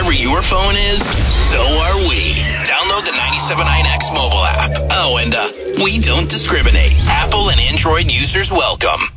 Wherever your phone is, so are we. Download the 97.9X mobile app. Oh, and we don't discriminate. Apple and Android users welcome.